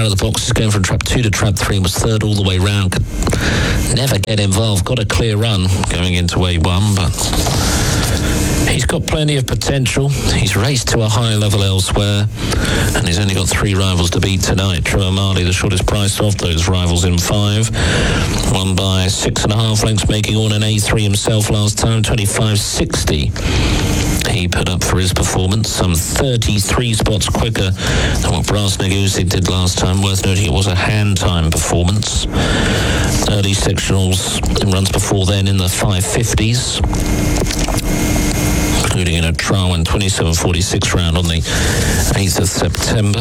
out of the boxes, going from trap 2 to trap 3, and was third all the way round. Could never get involved. Got a clear run going into A1, but he's got plenty of potential. He's raced to a high level elsewhere, and he's only got 3 rivals to beat tonight. Trevor Marley, the shortest price off those rivals in 5. Won by 6.5 lengths, making on an A3 himself last time, 25.60. He put up for his performance, some 33 spots quicker than what Brass Negusik did last time. Worth noting it was a hand time performance. Early sectionals in runs before then in the 550s, including in a trial and 27.46 round on the 8th of September.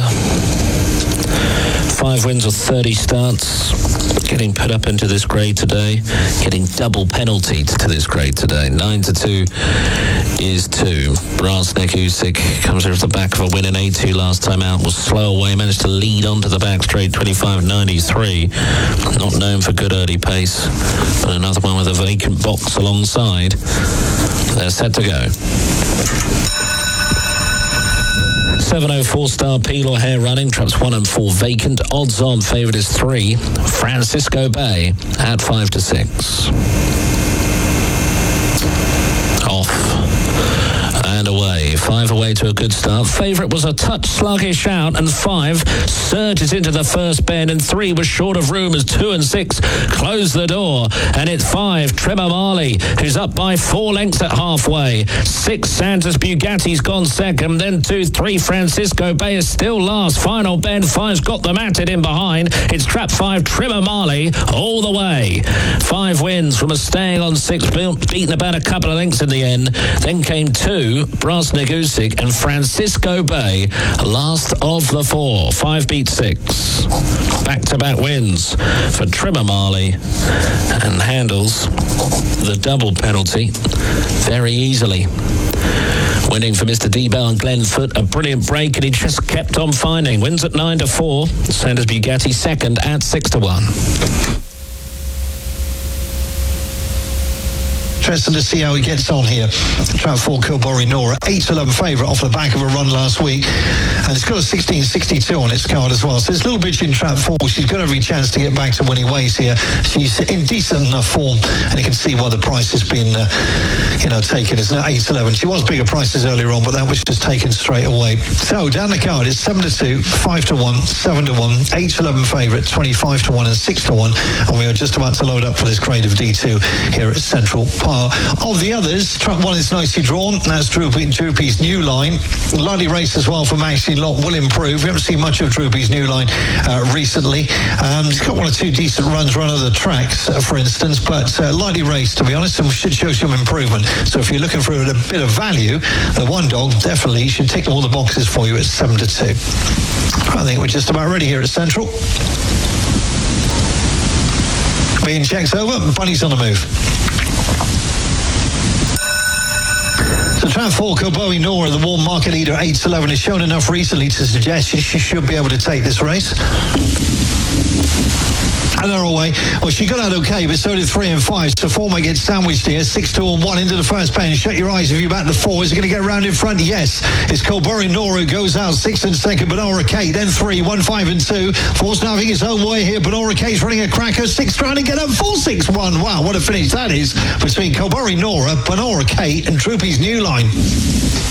5 wins of 30 starts, getting put up into this grade today, getting double penalty to this grade today. 9-2 is 2. Brass Negusik comes over the back of a win in A2 last time out, was slow away, managed to lead onto the back straight, 25.93. Not known for good early pace, but another one with a vacant box alongside. They're set to go. 704 Star Peel or Hair running, traps 1 and 4 vacant. Odds on favourite is 3. Francisco Bay at 5-6. Off and away. 5 away to a good start. Favourite was a touch sluggish out, and 5 surges into the first bend, and 3 was short of room as 2 and 6 close the door, and it's 5 Trevor Marley, who's up by 4 lengths at halfway. 6 Santos Bugatti's gone second, then 2, 3 Francisco Bay is still last. Final bend, 5's got the matted in behind. It's trap 5 Trevor Marley all the way. 5 wins from a staying on 6, beaten about a couple of lengths in the end. Then came 2 Brass Negusik and Francisco Bay, last of the 4. 5 beat 6. Back-to-back wins for Trevor Marley, and handles the double penalty very easily. Winning for Mr. D-Bell and Glenn Foot, a brilliant break, and he just kept on finding. Wins at 9-4. Sanders Bugatti second at 6-1. Interesting to see how he gets on here. Trap 4 Kilbury Nora, 8-11 favourite off the back of a run last week, and it's got a 16.62 on its card as well. So it's a little bitch in trap 4. She's got every chance to get back to winning ways here. She's in decent enough form, and you can see why the price has been, taken. It's now 8-11. She was bigger prices earlier on, but that was just taken straight away. So down the card is 7-2, 5-1, 7-1, 8-11 favourite, 25-1, and 6-1, and we are just about to load up for this grade of D2 here at Central Park. Of the others, trap 1 is nicely drawn. That's Droopy's new line. Lovely race as well for Maxine Lott, will improve. We haven't seen much of Droopy's new line recently. He's got 1 or 2 decent runs run other tracks, for instance, but lightly raced, to be honest, and should show some improvement. So if you're looking for a bit of value, the one dog definitely should tick all the boxes for you at 7-2. I think we're just about ready here at Central. Being checked over, Bunny's on the move. So trap 4 Kilbury Nora, the warm market leader, 8-11, has shown enough recently to suggest she should be able to take this race. And they're away. Well, she got out okay, but so did 3 and 5. So 4 might get sandwiched here. 6, 2 and 1 into the first bend. Shut your eyes if you back the 4. Is it going to get round in front? Yes. It's Kilbury Nora who goes out. 6 and 2nd, Benora Kate. Then 3, 1, 5 and 2. 4's now having his own way here. Benora Kate's running a cracker. 6 trying to get up. 4, 6, 1. Wow, what a finish that is between Kilbury Nora, Benora Kate, and Droopy's new line.